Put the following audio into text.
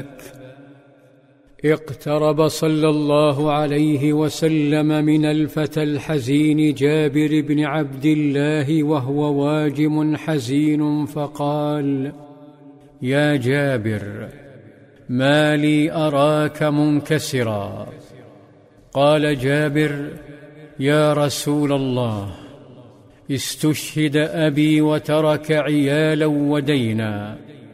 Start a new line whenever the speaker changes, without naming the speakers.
اقترب صلى الله عليه وسلم من الفتى الحزين جابر بن عبد الله وهو واجم حزين فقال: يا جابر، ما لي أراك منكسرا؟ قال جابر: يا رسول الله، استشهد أبي وترك عيالا ودينا،